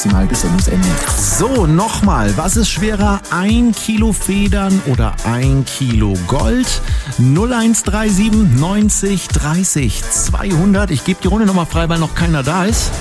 maximal bis Sendungsende. So, nochmal. Was ist schwerer? 1 Kilo Federn oder 1 Kilo Gold? 0137 90 30 200. Ich gebe die Runde nochmal frei, weil noch keiner da ist.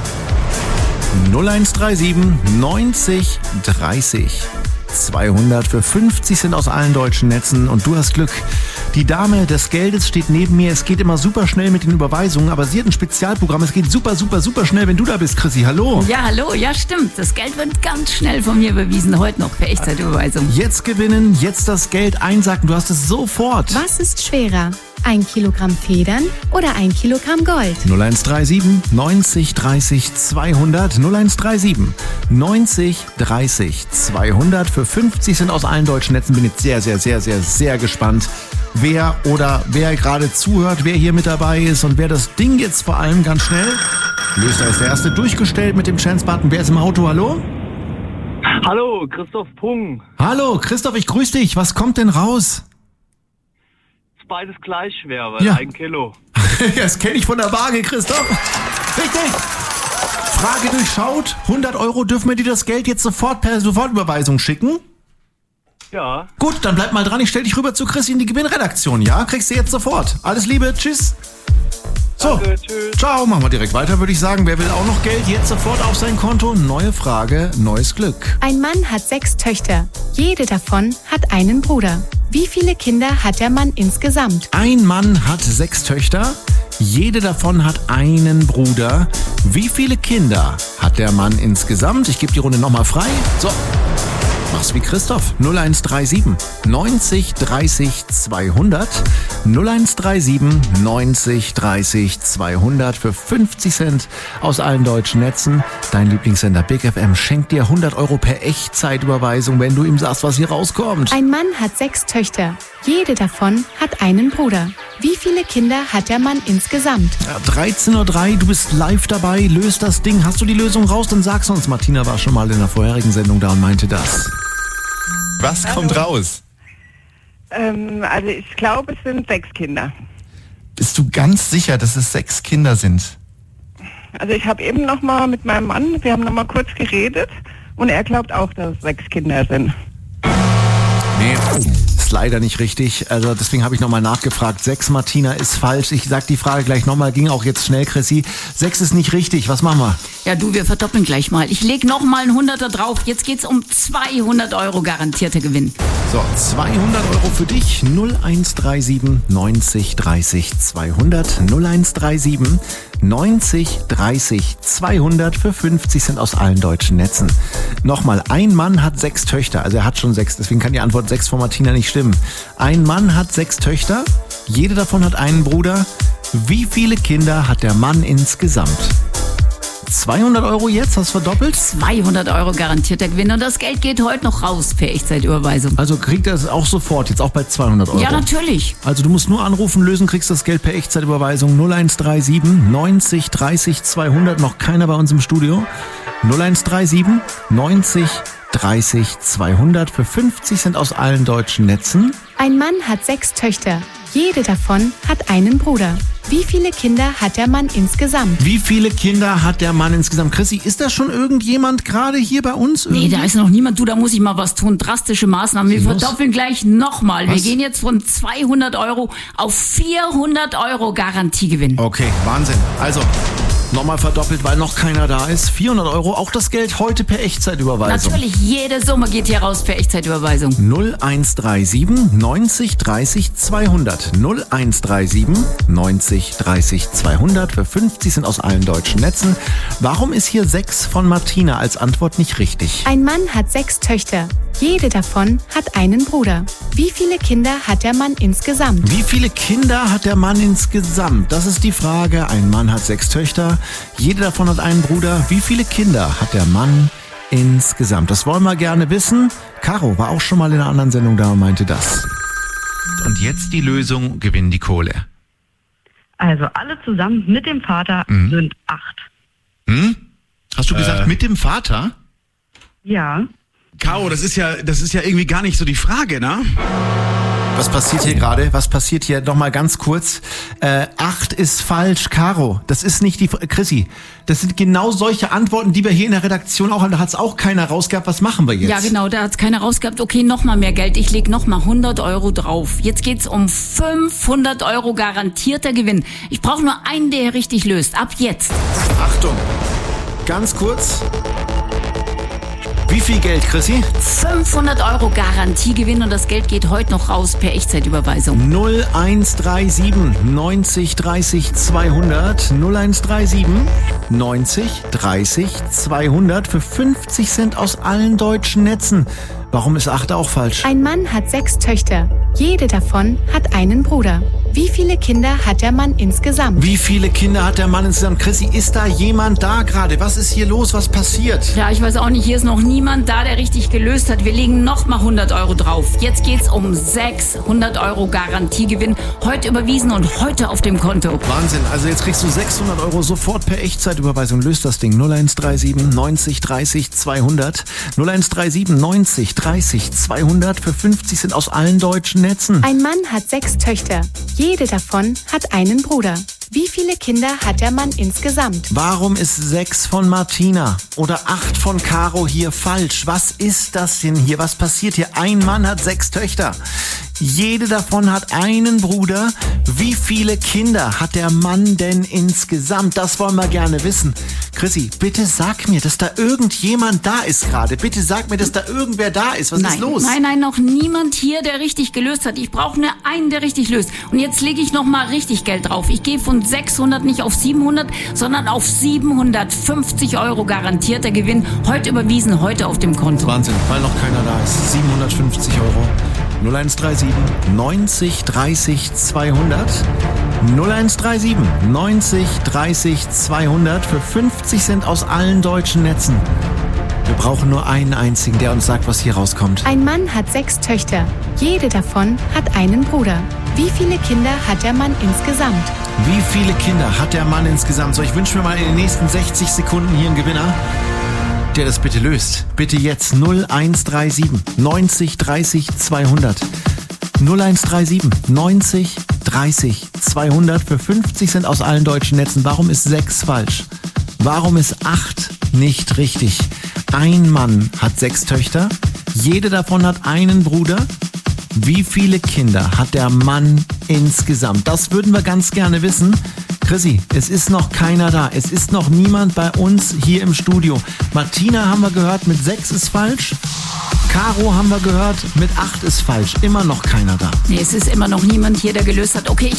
0137 90 30 200 für 50 Cent aus allen deutschen Netzen und du hast Glück. Die Dame des Geldes steht neben mir. Es geht immer super schnell mit den Überweisungen, aber sie hat ein Spezialprogramm. Es geht super schnell, wenn du da bist, Chrissy. Hallo. Ja, hallo. Ja, stimmt. Das Geld wird ganz schnell von mir überwiesen. Heute noch per Echtzeitüberweisung. Jetzt gewinnen, jetzt das Geld einsacken. Du hast es sofort. Was ist schwerer? 1 Kilogramm Federn oder 1 Kilogramm Gold? 0137 90 30 200. 0137 90 30 200 für 50 Cent aus allen deutschen Netzen. Bin jetzt sehr gespannt, wer gerade zuhört, wer hier mit dabei ist und wer das Ding jetzt vor allem ganz schnell löst. Da ist der erste durchgestellt mit dem Chance-Button. Wer ist im Auto? Hallo? Hallo, Christoph Pung. Hallo, Christoph, ich grüße dich. Was kommt denn raus? Ist beides gleich schwer, weil 1 Kilo. Das kenne ich von der Waage, Christoph. Richtig. Frage durchschaut. 100 Euro, dürfen wir dir das Geld jetzt sofort per Sofortüberweisung schicken? Ja. Gut, dann bleib mal dran. Ich stell dich rüber zu Chris in die Gewinnredaktion, ja? Kriegst du jetzt sofort. Alles Liebe, tschüss. So, danke, tschüss. Ciao, machen wir direkt weiter, würde ich sagen. Wer will auch noch Geld? Jetzt sofort auf sein Konto. Neue Frage, neues Glück. Ein Mann hat 6 Töchter. Jede davon hat einen Bruder. Wie viele Kinder hat der Mann insgesamt? Ein Mann hat 6 Töchter. Jede davon hat einen Bruder. Wie viele Kinder hat der Mann insgesamt? Ich gebe die Runde nochmal frei. So. Mach's wie Christoph. 0137 90 30 200. 0137 90 30 200 für 50 Cent aus allen deutschen Netzen. Dein Lieblingssender Big FM schenkt dir 100 Euro per Echtzeitüberweisung, wenn du ihm sagst, was hier rauskommt. Ein Mann hat 6 Töchter. Jede davon hat einen Bruder. Wie viele Kinder hat der Mann insgesamt? Ja, 13:03 Uhr, du bist live dabei, löst das Ding. Hast du die Lösung raus, dann sag's uns. Martina war schon mal in der vorherigen Sendung da und meinte das. Was kommt raus? Also ich glaube, es sind 6 Kinder. Bist du ganz sicher, dass es 6 Kinder sind? Also ich habe eben noch mal mit meinem Mann, wir haben noch mal kurz geredet und er glaubt auch, dass es 6 Kinder sind. Nee, ist leider nicht richtig. Also deswegen habe ich nochmal nachgefragt. 6, Martina, ist falsch. Ich sag die Frage gleich nochmal, ging auch jetzt schnell, Chrissy. 6 ist nicht richtig. Was machen wir? Ja, du, wir verdoppeln gleich mal. Ich leg noch mal einen 100er drauf. Jetzt geht's um 200 Euro garantierter Gewinn. So, 200 Euro für dich. 0137 90 30 200. 0137 90 30 200 für 50 Cent aus allen deutschen Netzen. Nochmal, ein Mann hat 6 Töchter. Also er hat schon 6, deswegen kann die Antwort 6 von Martina nicht stimmen. Ein Mann hat 6 Töchter. Jede davon hat einen Bruder. Wie viele Kinder hat der Mann insgesamt? 200 Euro jetzt, hast du verdoppelt? 200 Euro garantierter Gewinn und das Geld geht heute noch raus per Echtzeitüberweisung. Also kriegt er es auch sofort, jetzt auch bei 200 Euro? Ja, natürlich. Also du musst nur anrufen, lösen, kriegst das Geld per Echtzeitüberweisung 0137 90 30 200. Noch keiner bei uns im Studio. 0137 90 30 200 für 50 Cent aus allen deutschen Netzen. Ein Mann hat 6 Töchter. Jede davon hat einen Bruder. Wie viele Kinder hat der Mann insgesamt? Wie viele Kinder hat der Mann insgesamt? Chrissy, ist da schon irgendjemand gerade hier bei uns? Nee, da ist noch niemand. Du, da muss ich mal was tun. Drastische Maßnahmen. Wir verdoppeln gleich nochmal. Wir gehen jetzt von 200 Euro auf 400 Euro Garantiegewinn. Okay, Wahnsinn. Also, nochmal verdoppelt, weil noch keiner da ist. 400 Euro, auch das Geld heute per Echtzeitüberweisung. Natürlich, jede Summe geht hier raus per Echtzeitüberweisung. 0137 90 30 200. 0137 90 30 200 für 50 sind aus allen deutschen Netzen. Warum ist hier 6 von Martina als Antwort nicht richtig? Ein Mann hat 6 Töchter. Jede davon hat einen Bruder. Wie viele Kinder hat der Mann insgesamt? Wie viele Kinder hat der Mann insgesamt? Das ist die Frage. Ein Mann hat 6 Töchter. Jede davon hat einen Bruder. Wie viele Kinder hat der Mann insgesamt? Das wollen wir gerne wissen. Caro war auch schon mal in einer anderen Sendung da und meinte das. Und jetzt die Lösung, gewinnen die Kohle. Also alle zusammen mit dem Vater sind 8. Hast du gesagt, mit dem Vater? Ja. Caro, das ist ja irgendwie gar nicht so die Frage, ne? Was passiert hier gerade? Was passiert hier? Noch mal ganz kurz. 8 ist falsch, Caro. Das ist nicht die Chrissy. Das sind genau solche Antworten, die wir hier in der Redaktion auch haben. Da hat es auch keiner rausgehabt. Was machen wir jetzt? Ja, genau, da hat es keiner rausgehabt. Okay, noch mal mehr Geld. Ich leg noch mal 100 Euro drauf. Jetzt geht's um 500 Euro garantierter Gewinn. Ich brauche nur einen, der richtig löst. Ab jetzt. Achtung. Ganz kurz. Wie viel Geld, Chrissy? 500 Euro Garantiegewinn und das Geld geht heute noch raus per Echtzeitüberweisung. 0137 90 30 200 0137 90 30 200 für 50 Cent aus allen deutschen Netzen. Warum ist 8 auch falsch? Ein Mann hat 6 Töchter. Jede davon hat einen Bruder. Wie viele Kinder hat der Mann insgesamt? Wie viele Kinder hat der Mann insgesamt? Chrissy, ist da jemand da gerade? Was ist hier los? Was passiert? Ja, ich weiß auch nicht. Hier ist noch niemand da, der richtig gelöst hat. Wir legen noch mal 100 Euro drauf. Jetzt geht's um 600 Euro Garantiegewinn. Heute überwiesen und heute auf dem Konto. Wahnsinn. Also jetzt kriegst du 600 Euro sofort per Echtzeitüberweisung. Löst das Ding. 0137 90 30 200. 0137 90 30 200 für 50 Cent aus allen deutschen Netzen. Ein Mann hat 6 Töchter. Jede davon hat einen Bruder. Wie viele Kinder hat der Mann insgesamt? Warum ist 6 von Martina oder 8 von Caro hier falsch? Was ist das denn hier? Was passiert hier? Ein Mann hat 6 Töchter. Jede davon hat einen Bruder. Wie viele Kinder hat der Mann denn insgesamt? Das wollen wir gerne wissen. Chrissy, bitte sag mir, dass da irgendjemand da ist gerade. Bitte sag mir, dass da irgendwer da ist. Was ist los? Nein, noch niemand hier, der richtig gelöst hat. Ich brauche nur einen, der richtig löst. Und jetzt lege ich noch mal richtig Geld drauf. Ich gehe von 600 nicht auf 700, sondern auf 750 Euro garantierter Gewinn. Heute überwiesen, heute auf dem Konto. Wahnsinn, weil noch keiner da ist. 750 Euro. 0137 90 30 200 0137 90 30 200 für 50 Cent aus allen deutschen Netzen. Wir brauchen nur einen einzigen, der uns sagt, was hier rauskommt. Ein Mann hat 6 Töchter. Jede davon hat einen Bruder. Wie viele Kinder hat der Mann insgesamt? Wie viele Kinder hat der Mann insgesamt? So, ich wünsche mir mal in den nächsten 60 Sekunden hier einen Gewinner, der das bitte löst. Bitte jetzt 0137 90 30 200. 0137 90 30 200 für 50 Cent aus allen deutschen Netzen. Warum ist 6 falsch? Warum ist 8 nicht richtig? Ein Mann hat 6 Töchter. Jede davon hat einen Bruder. Wie viele Kinder hat der Mann insgesamt? Das würden wir ganz gerne wissen. Chrissy, es ist noch keiner da. Es ist noch niemand bei uns hier im Studio. Martina haben wir gehört, mit 6 ist falsch. Caro haben wir gehört, mit 8 ist falsch. Immer noch keiner da. Nee, es ist immer noch niemand hier, der gelöst hat. Okay,